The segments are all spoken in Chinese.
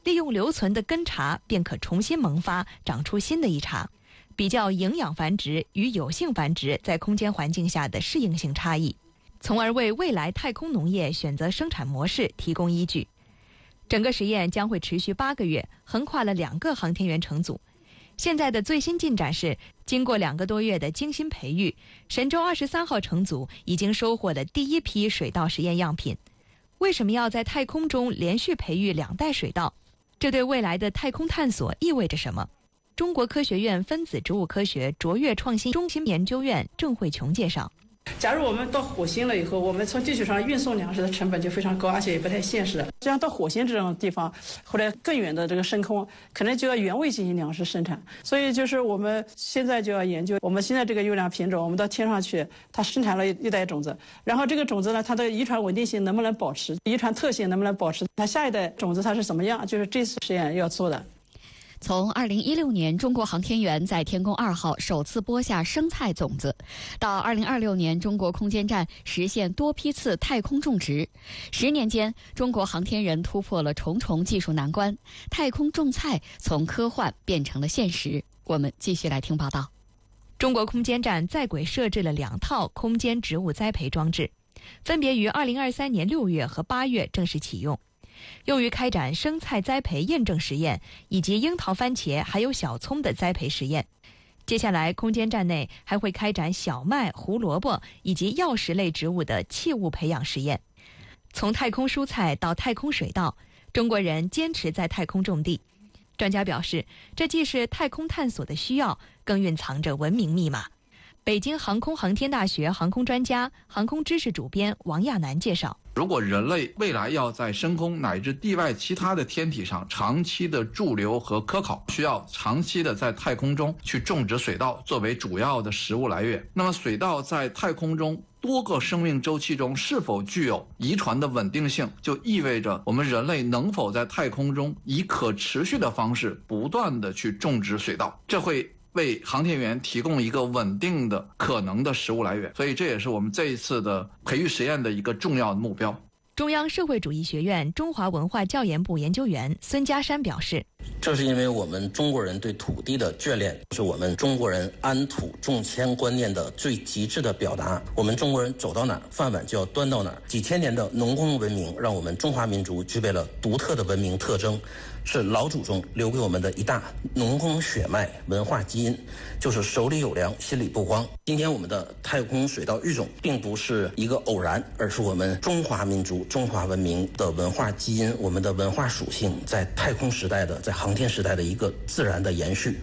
利用留存的根茬便可重新萌发，长出新的一茬。比较营养繁殖与有性繁殖在空间环境下的适应性差异，从而为未来太空农业选择生产模式提供依据。整个实验将会持续8个月，横跨了2个航天员乘组。现在的最新进展是，经过2个多月的精心培育，神舟23号乘组已经收获了第一批水稻实验样品。为什么要在太空中连续培育2代水稻？这对未来的太空探索意味着什么？中国科学院分子植物科学卓越创新中心研究员郑慧琼介绍。 假如我们到火星了以后，我们从地球上运送粮食的成本就非常高，而且也不太现实。这样到火星这种地方，或者更远的这个深空，可能就要原位进行粮食生产。所以就是我们现在就要研究，我们现在这个优良品种，我们到天上去，它生产了一代种子，然后这个种子呢，它的遗传稳定性能不能保持，遗传特性能不能保持，它下一代种子它是什么样，就是这次实验要做的。 从2016年中国航天员在天宫2号首次播下生菜种子，到2026年中国空间站实现多批次太空种植，10年间，中国航天人突破了重重技术难关，太空种菜从科幻变成了现实。我们继续来听报道。 中国空间站在轨设置了2套空间植物栽培装置，分别于2023年6月和8月正式启用，用于开展生菜栽培验证实验以及樱桃、番茄还有小葱的栽培实验。接下来，空间站内还会开展小麦、胡萝卜以及药食类植物的器物培养实验。从太空蔬菜到太空水稻，中国人坚持在太空种地。专家表示，这既是太空探索的需要，更蕴藏着文明密码。北京航空航天大学航空专家、航空知识主编王亚楠介绍， 如果人类未来要在深空乃至地外其他的天体上长期的驻留和科考，需要长期的在太空中去种植水稻作为主要的食物来源。那么水稻在太空中多个生命周期中是否具有遗传的稳定性，就意味着我们人类能否在太空中以可持续的方式不断的去种植水稻，这会为航天员提供一个稳定的可能的食物来源，所以这也是我们这一次的培育实验的一个重要的目标。 中央社会主义学院中华文化教研部研究员孙家山表示， 正是因为我们中国人对土地的眷恋，是我们中国人安土重迁观念的最极致的表达。我们中国人走到哪儿，饭碗就要端到哪儿。几千年的农耕文明，让我们中华民族具备了独特的文明特征，是老祖宗留给我们的一大农耕血脉文化基因，就是手里有粮，心里不慌。今天我们的太空水稻育种，并不是一个偶然，而是我们中华民族、中华文明的文化基因，我们的文化属性在太空时代的、在航天时代的一个自然的延续。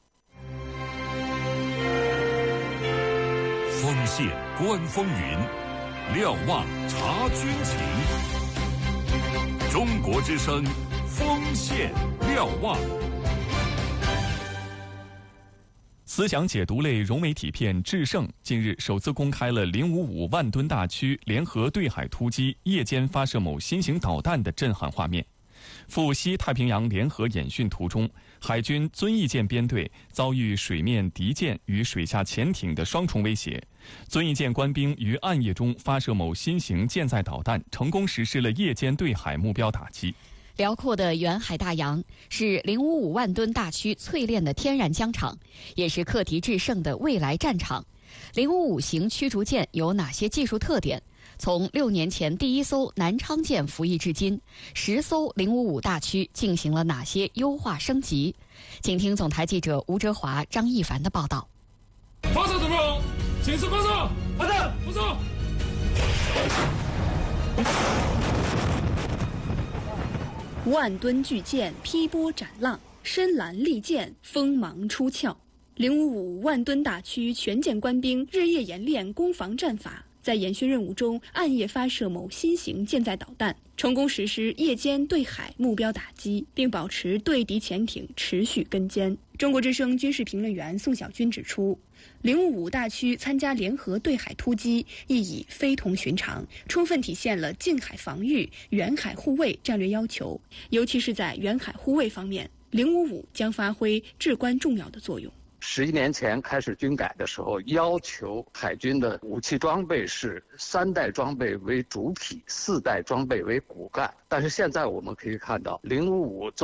锋线观风云，瞭望察军情。中国之声，锋线瞭望。 思想解读类融媒体片《制胜》近日首次公开了055万吨大驱联合对海突击夜间发射某新型导弹的震撼画面。赴西太平洋联合演训途中，海军遵义舰编队遭遇水面敌舰与水下潜艇的双重威胁。遵义舰官兵于暗夜中发射某新型舰载导弹，成功实施了夜间对海目标打击。 辽阔的远海大洋是055万吨大驱淬炼的天然疆场，也是课题制胜的未来战场。055型驱逐舰有哪些技术特点？从6年前第1艘南昌舰服役至今，10艘055大驱进行了哪些优化升级？请听总台记者吴哲华、张一凡的报道。 发射准备好，请示发射，发射，发射。 万吨巨舰劈波斩浪，深蓝利剑锋芒出鞘。055万吨大驱全舰官兵日夜演练攻防战法，在演训任务中暗夜发射某新型舰载导弹，成功实施夜间对海目标打击，并保持对敌潜艇持续跟监。中国之声军事评论员宋小军指出，055大驱参加联合对海突击意义非同寻常，充分体现了近海防御、远海护卫战略要求，尤其是在远海护卫方面，055将发挥至关重要的作用。 11年前开始军改的时候，要求海军的武器装备是3代装备为主体，4代装备为骨干。但是现在我们可以看到，055